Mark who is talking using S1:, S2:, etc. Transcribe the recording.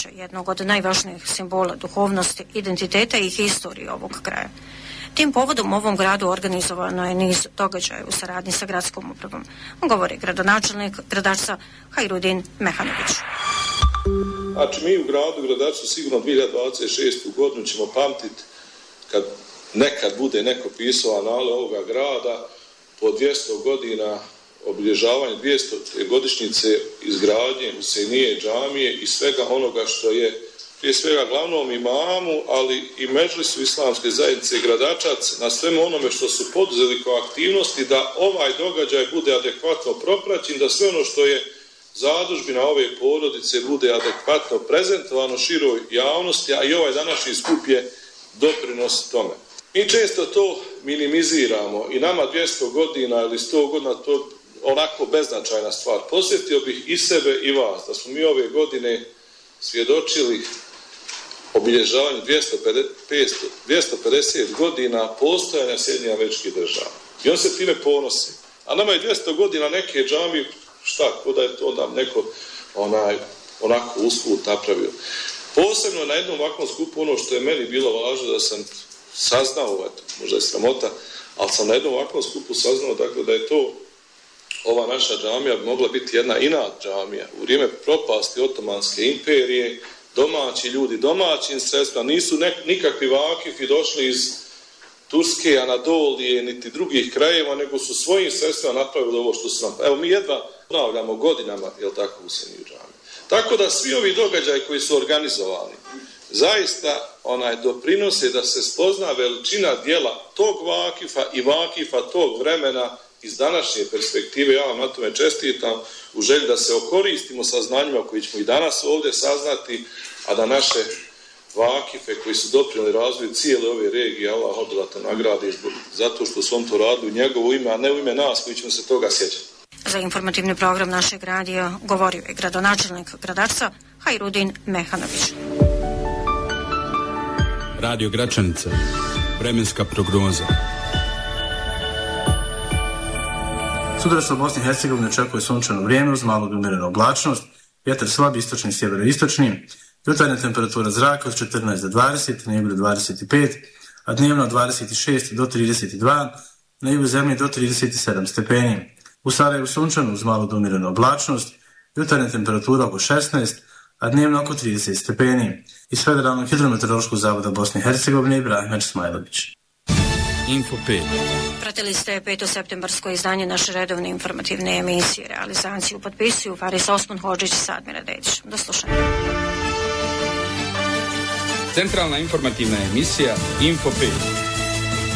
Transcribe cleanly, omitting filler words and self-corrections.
S1: Mehanovića, jednog od najvažnijih simbola duhovnosti, identiteta i historije ovog kraja. Tim povodom u ovom gradu organizovano je niz događaja u saradnji sa gradskom upravom, govori gradonačelnik Gradačca Hajrudin Mehanović.
S2: Znači, mi u gradu Gradačcu sigurno 2026. godinu ćemo pamtiti kad nekad bude neko pisao anale ovoga grada po 200 godina obilježavanje 200. godišnjice izgradnje Husejnije džamije i svega onoga što je prije svega glavnom imamu, ali i Medžlisu islamske zajednice Gradačac na svemu onome što su poduzeli kao aktivnosti da ovaj događaj bude adekvatno propraćen, da sve ono što je zadužbina ove porodice bude adekvatno prezentovano široj javnosti, a i ovaj današnji skup je doprinos tome. Mi često to minimiziramo i nama 200 godina ili 100 godina to onako beznačajna stvar. Posjetio bih i sebe i vas da smo mi ove godine svjedočili obilježavanju 250 godina postojanja Sjedinjenih Američkih Država. I on se time ponosi. A nama je 200 godina neke džamije, šta, ko da je to da neko onako usput napravio. Posebno na jednom ovakvom skupu ono što je meni bilo važno da sam saznao, možda je sramota, ali sam na jednom ovakvom skupu saznao dakle, da je to ova naša džamija bi mogla biti jedna inat džamija. U vrijeme propasti Otomanske imperije, domaći ljudi, domaćim sredstvima, nisu nikakvi vakifi došli iz Turske, Anadolije, niti drugih krajeva, nego su svojim sredstvima napravili ovo što su napravili. Evo, mi jedva ponavljamo godinama, jel tako, u Seniju džamiju. Tako da svi ovi događaji koji su organizovani, zaista doprinose da se spozna veličina dijela tog vakifa i vakifa tog vremena iz današnje perspektive. Ja vam na tome čestitam u želji da se okoristimo sa znanjima koji ćemo i danas ovdje saznati, a da naše vakife koji su doprinijeli razvoju cijele ove regije Allah odolatno nagradi zato što su on to radili u njegovo ime, a ne u ime nas koji ćemo se toga sjećati.
S1: Za informativni program našeg radija govorio je gradonačelnik Gradačca Hajrudin Mehanović.
S3: Radio Gračanica, vremenska prognoza.
S4: Sutra se u Bosni i Hercegovini očekuje sunčano vrijeme uz malu umjerenu oblačnost, vjetar slab istočni i sjeveroistočni, jutarnja temperatura zraka od 14 do 20, na jugu do 25, a dnevno od 26 do 32, na jugu zemlje do 37 stepeni. U Sarajevu sunčano uz malu umjerenu oblačnost, jutarnja temperatura oko 16, a dnevno oko 30 stepeni. Iz Federalnog hidrometeorološkog zavoda Bosne i Hercegovine Ibrahim Smajlović.
S3: Info 5.
S1: Pratili ste 5. septembarsko izdanje naše redovne informativne emisije. Realizaciju potpisuju Faris Osman Hodžić i Sadmira Dedić. Do slušanja.
S3: Centralna informativna emisija Info 5.